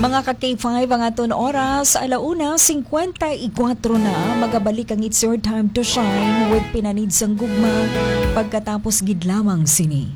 Mga ka-K5 ang aton oras, 1:54 na, magabalik ang It's Your Time to Shine with pinanid sang gugma pagkatapos gid lamang sini.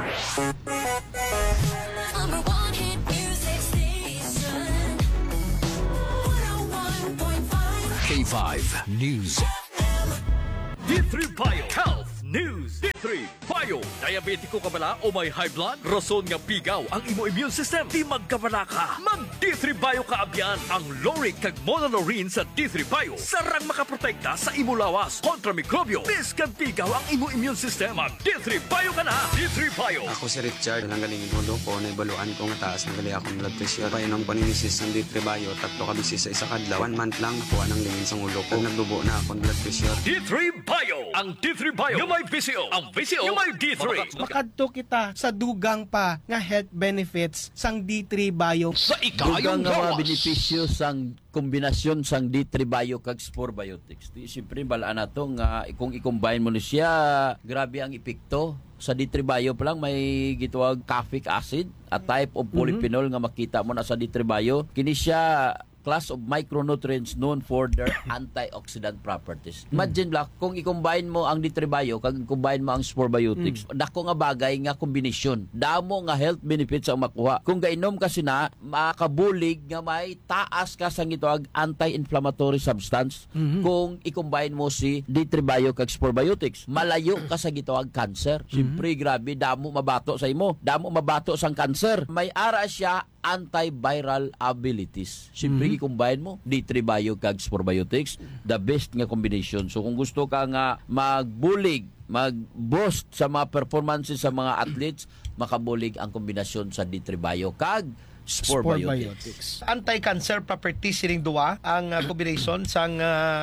K5 News. D3 Bio Health News. D3 Bio. Diabetiko ka bala o may high blood? Rason nga pigaw ang imo immune system. Di magkabala ka. Mag D3 Bio ka abyan. Ang Loric kag Monolaurin sa D3 Bio. Sarang makaprotekta sa imo lawas kontra mikrobyo. Biskan pigaw ang imo immune system. Mag D3 Bio ka na. D3 Bio. Ako si Richard. Nanggaling imulo ko. Naibaluan ko nga taas. Nanggaling akong blood pressure. Painong paninisis ng D3 Bio. 3 ka bisis sa isa kadlaw. 1 month lang nakuha ng lingin sa ulo ko. Nagdubo na akong blood pressure. D3 Bio. Ang D3 Bio. Yung may VCO. Ang VCO yung may D3. Makadto kita sa dugang pa nga health benefits sang D3 Bio. Sa ikayong Dugang nga mga gawas. benepisyo sang kombinasyon sang D3 Bio kag Spore Biotics. Siyempre balaan na to nga kung i-combine mo na siya, grabe ang epekto. Sa D3 Bio pa lang may gitawag caffeic acid, a type of polyphenol nga makita mo na sa D3 Bio. Kini siya class of micronutrients known for their antioxidant properties. Imagine lang, kung i-combine mo ang D3 Bio, kag i-combine mo ang Spore Biotics, dako nga bagay nga kombinasyon. Damo nga health benefits ang makuha. Kung gainom kasi na, makabulig nga may taas ka sang itoag anti-inflammatory substance kung i-combine mo si D3 Bio kag Spore Biotics. Malayo ka sa gitoag cancer. Siyempre, grabe, damo mabato sa imo. Damo mabato sang cancer. May ara siya antiviral abilities. Siyempre, i-combine mo D3 Bio kag Spore Biotics, the best nga combination. So kung gusto ka nga magbulig, mag-boost sa mga performances sa mga athletes, makabulig ang kombinasyon sa D3 Bio kag Spore Biotics. Anti-cancer properties sining duwa ang combination sang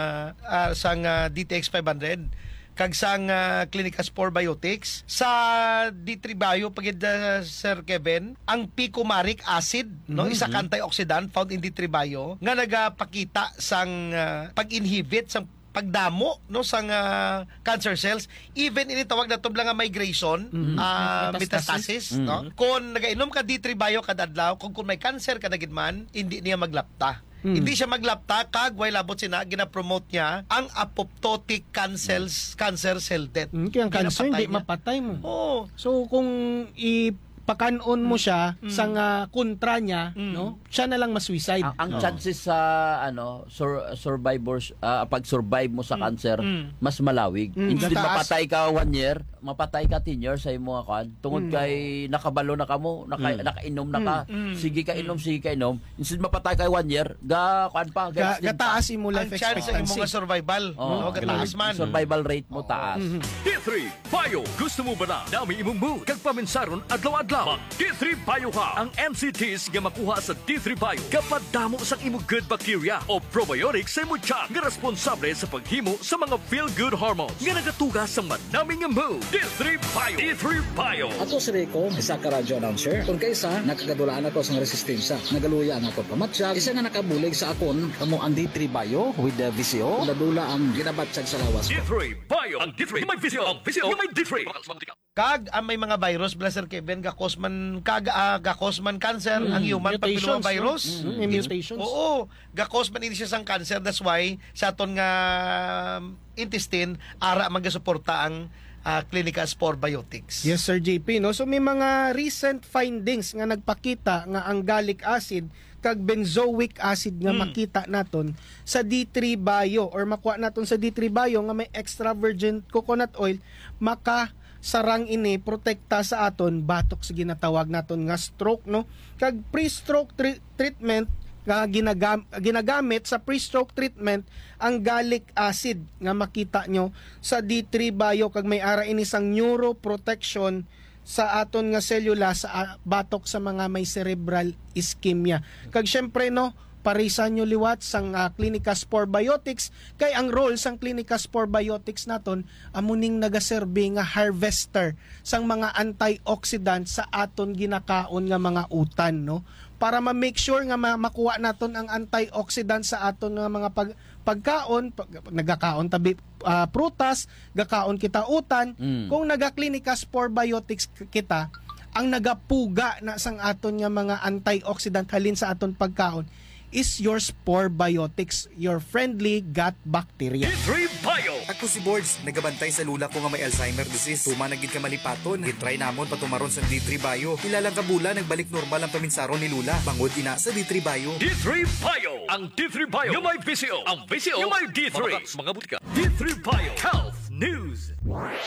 DTX 500 kag sang Clinica Spore Biotics. Sa D3 Bio pagid Sir Kevin, ang picomaric acid, no, isa ka antioxidant found in D3 Bio nga nagapakita sang pag-inhibit sang pagdamo no sang cancer cells, even ini tawag na tubla nga migration, metastasis, no. Kung nagainom ka D3 Bio kada adlaw, kung may cancer ka na gid man, hindi niya maglapta. Hindi siya maglapta kag way labot sina gina-promote niya ang apoptotic cancer cell death. Kaya ang cancer hindi mapatay mo. Oh, So kung ipakanon mo siya sa kontra niya, no? Siya na lang ma-suicide. Ang chances sa survivors pag-survive mo sa cancer mas malawig. Instead Tataas. mapatay ka 1 year, mapatay ka 10 years sa imo kan. Tungod kay nakabalo na ka mo, nakainom na ka. Sige ka inom. Instead mapatay ka 1 year, kuan pa Gataas mo ang life chance ng expectancy. mga survival. No, gataas man. survival rate mo taas. D3 Bio. Gusto mo ba na dami imong mood kag paminsaron adlaw-adlaw? Mag D3 Bio ka. Ang MCTs nga makuha sa D3 Bio kapag damo sa imong good bacteria o probiotics sa imong tiyan nga responsable sa paghimo sa mga feel-good hormones nga nagatuga sa manaming nga mood. D3 Bio. D3 Bio. Ako si Rico, isa ka radyo announcer. Kung kaysa, nakagadulaan ako sa resistensya. Nagaluya ang ako pamatsyag. Isa nga nakabulig sa akon, kamo ang D3 Bio with the VCO. Nadula ang ginabatsyag sa lawas ko. D3 Bio. Ang D3 may VCO. Ang VCO may D3. Kag ang may mga virus, Blaster Kevin, gakosman cancer, ang human Mutations, papillomavirus. no? May mutations. Oo, gakosman ini siya sang cancer. That's why sa aton nga intestine ara magasuporta ang Clinica Spore Biotics. Yes, Sir JP. No? So may mga recent findings nga nagpakita nga ang gallic acid kag benzoic acid nga makita naton sa D3 Bio or makuha naton sa D3 Bio nga may extra virgin coconut oil, maka sarang ini protekta sa aton batok sa ginatawag naton nga stroke, no. Kag pre-stroke treatment nga ginagamit sa pre-stroke treatment ang gallic acid nga makita nyo sa D3 Bio kag may ara ini sang neuroprotection sa aton nga selula sa batok sa mga may cerebral ischemia. Kag syempre no, parisan nyo liwat sang Clinica Spore Biotics kay ang role sang Clinica Spore Biotics naton amuning nagaserbe nga harvester sang mga antioxidant sa aton ginakaon nga mga utan, no, para ma-make sure nga makuha naton ang antioxidant sa aton nga mga pagkaon, nagakaon tabi prutas, gakaon kita utan. Kung naga Clinica Spore Biotics kita, ang nagapuga na sang aton nga mga antioxidant halin sa aton pagkaon is your Spore Biotics, your friendly gut bacteria. D3 Bio. Ako si Boards, nagabantay sa lula ko nga may Alzheimer disease. Tuma nagid ka malipaton. Gitry namon patumaron sa D3 Bio. Ilalang kabula nagbalik normal ang paminsaron ni lula. Bangod ina sa D3 Bio. D3 Bio. Ang D3 Bio yung may VCO. Ang VCO yung may D3. Mga butika. D3 Bio Health News.